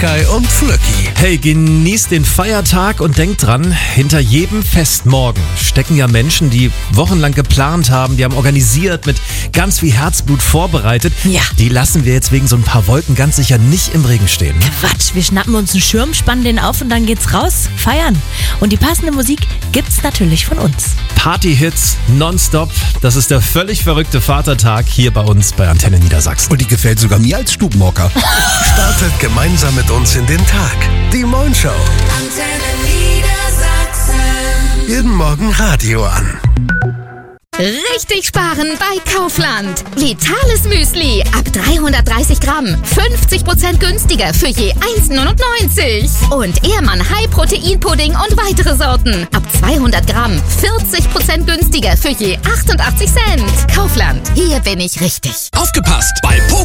Sky und Flöcki. Hey, genießt den Feiertag und denkt dran, hinter jedem Festmorgen stecken ja Menschen, die wochenlang geplant haben, die haben organisiert, mit ganz viel Herzblut vorbereitet. Ja. Die lassen wir jetzt wegen so ein paar Wolken ganz sicher nicht im Regen stehen. Ne? Quatsch, wir schnappen uns einen Schirm, spannen den auf und dann geht's raus, feiern. Und die passende Musik gibt's natürlich von uns. Party-Hits nonstop, das ist der völlig verrückte Vatertag hier bei uns bei Antenne Niedersachsen. Und die gefällt sogar mir als Stubenhocker. Startet gemeinsam mit uns in den Tag. Die Moin Show. Antenne Niedersachsen. Jeden Morgen Radio an. Richtig sparen bei Kaufland. Vitales Müsli ab 330 Gramm. 50% günstiger für je 1,99. Und Ehrmann High Protein Pudding und weitere Sorten. Ab 200 Gramm. 40% günstiger für je 88 Cent. Kaufland. Hier bin ich richtig. Aufgepasst! Bei